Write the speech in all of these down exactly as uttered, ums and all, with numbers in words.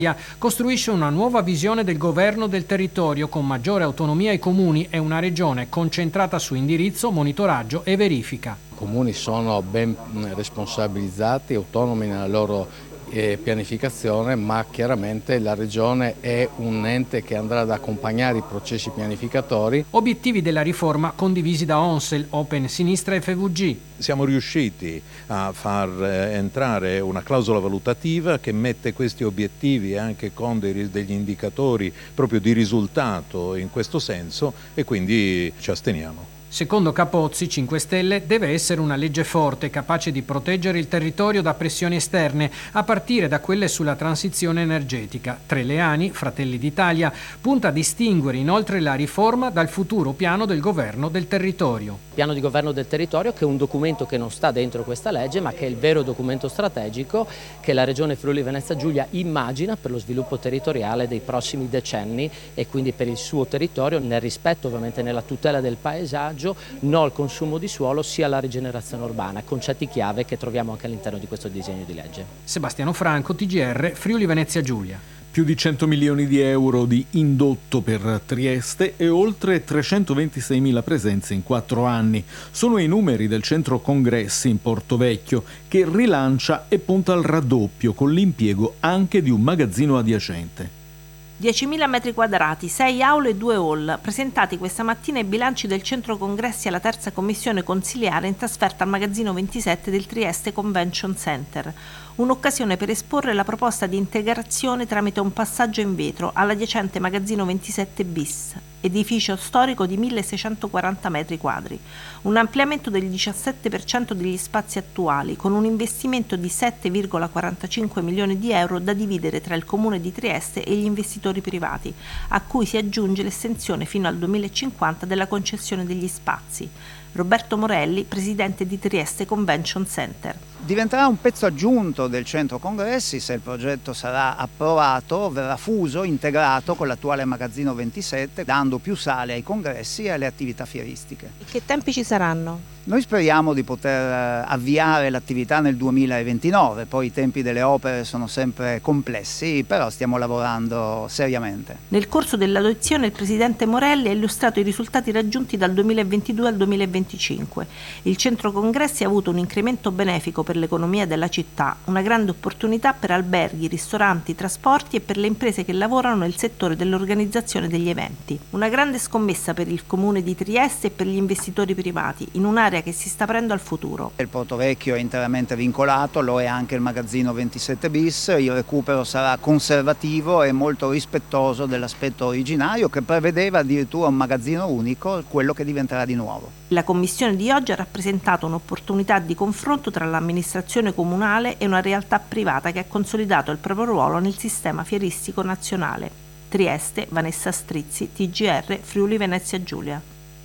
costruisce una nuova visione del governo del territorio con maggiore autonomia ai comuni e una regione concentrata su indirizzo, monitoraggio e verifica. I comuni sono ben responsabilizzati, autonomi nella loro eh, pianificazione, ma chiaramente la regione è un ente che andrà ad accompagnare i processi pianificatori. Obiettivi della riforma condivisi da Onsel, Open Sinistra e F V G. Siamo riusciti a far entrare una clausola valutativa che mette questi obiettivi anche con dei, degli indicatori proprio di risultato in questo senso e quindi ci asteniamo. Secondo Capozzi, cinque Stelle, deve essere una legge forte, capace di proteggere il territorio da pressioni esterne, a partire da quelle sulla transizione energetica. Treleani, Fratelli d'Italia, punta a distinguere inoltre la riforma dal futuro piano del governo del territorio. Piano di governo del territorio che è un documento che non sta dentro questa legge, ma che è il vero documento strategico che la Regione Friuli Venezia Giulia immagina per lo sviluppo territoriale dei prossimi decenni e quindi per il suo territorio, nel rispetto ovviamente nella tutela del paesaggio, no al consumo di suolo, sia alla rigenerazione urbana, concetti chiave che troviamo anche all'interno di questo disegno di legge. Sebastiano Franco, T G R, Friuli Venezia Giulia. Più di cento milioni di euro di indotto per Trieste e oltre trecentoventiseimila presenze in quattro anni. Sono i numeri del centro congressi in Porto Vecchio, che rilancia e punta al raddoppio con l'impiego anche di un magazzino adiacente. diecimila metri quadrati, sei aule e due hall, presentati questa mattina i bilanci del centro congressi alla terza commissione consiliare in trasferta al magazzino ventisette del Trieste Convention Center. Un'occasione per esporre la proposta di integrazione tramite un passaggio in vetro all'adiacente magazzino ventisette bis, edificio storico di milleseicentoquaranta metri quadri. Un ampliamento del diciassette per cento degli spazi attuali, con un investimento di sette virgola quarantacinque milioni di euro da dividere tra il Comune di Trieste e gli investitori privati, a cui si aggiunge l'estensione fino al duemilacinquanta della concessione degli spazi. Roberto Morelli, presidente di Trieste Convention Center. Diventerà un pezzo aggiunto del centro congressi, se il progetto sarà approvato, verrà fuso, integrato con l'attuale magazzino ventisette, dando più sale ai congressi e alle attività fieristiche. E che tempi ci saranno? Noi speriamo di poter avviare l'attività nel duemilaventinove, poi i tempi delle opere sono sempre complessi, però stiamo lavorando seriamente. Nel corso dell'audizione il presidente Morelli ha illustrato i risultati raggiunti dal duemilaventidue al duemilaventicinque. Il centro congressi ha avuto un incremento benefico per l'economia della città, una grande opportunità per alberghi, ristoranti, trasporti e per le imprese che lavorano nel settore dell'organizzazione degli eventi. Una grande scommessa per il comune di Trieste e per gli investitori privati, in un'area che si sta aprendo al futuro. Il Porto Vecchio è interamente vincolato, lo è anche il magazzino ventisette bis, il recupero sarà conservativo e molto rispettoso dell'aspetto originario che prevedeva addirittura un magazzino unico, quello che diventerà di nuovo. La commissione di oggi ha rappresentato un'opportunità di confronto tra l'amministrazione comunale e una realtà privata che ha consolidato il proprio ruolo nel sistema fieristico nazionale. Trieste, Vanessa Strizzi, T G R, Friuli Venezia Giulia.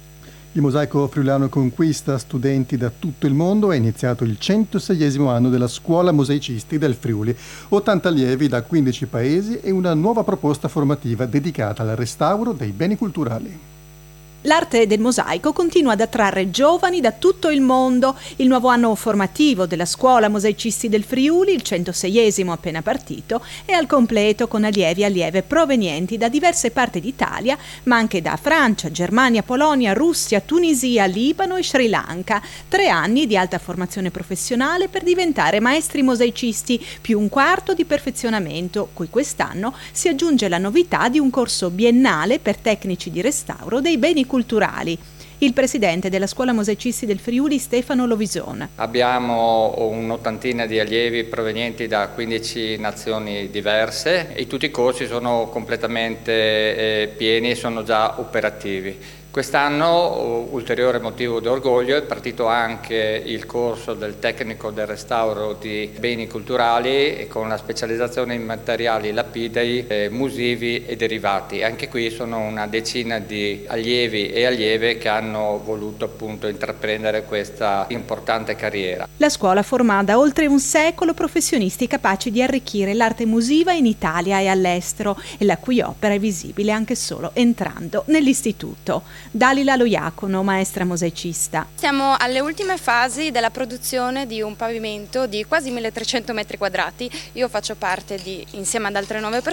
Il Mosaico Friulano conquista studenti da tutto il mondo. È iniziato il centoseiesimo anno della Scuola Mosaicisti del Friuli. ottanta allievi da quindici paesi e una nuova proposta formativa dedicata al restauro dei beni culturali. L'arte del mosaico continua ad attrarre giovani da tutto il mondo. Il nuovo anno formativo della Scuola Mosaicisti del Friuli, il centoseiesimo appena partito, è al completo con allievi e allieve provenienti da diverse parti d'Italia, ma anche da Francia, Germania, Polonia, Russia, Tunisia, Libano e Sri Lanka. Tre anni di alta formazione professionale per diventare maestri mosaicisti, più un quarto di perfezionamento, cui quest'anno si aggiunge la novità di un corso biennale per tecnici di restauro dei beni culturali. culturali. Il presidente della Scuola Mosaicisti del Friuli, Stefano Lovison. Abbiamo un'ottantina di allievi provenienti da quindici nazioni diverse e tutti i corsi sono completamente eh, pieni e sono già operativi. Quest'anno, ulteriore motivo di orgoglio, è partito anche il corso del tecnico del restauro di beni culturali e con la specializzazione in materiali lapidei, eh, musivi e derivati. Anche qui sono una decina di allievi e allieve che hanno voluto appunto intraprendere questa importante carriera. La scuola forma da oltre un secolo professionisti capaci di arricchire l'arte musiva in Italia e all'estero e la cui opera è visibile anche solo entrando nell'istituto. Dalila Loiacono, maestra mosaicista. Siamo alle ultime fasi della produzione di un pavimento di quasi milletrecento metri quadrati. Io faccio parte di, insieme ad altre nove persone,